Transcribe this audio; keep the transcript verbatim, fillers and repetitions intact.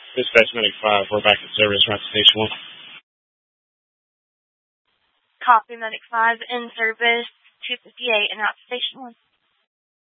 Dispatch Medic five, we're back at service, right to station one. Copy, Medic five, in service, two fifty-eight, and out to station one.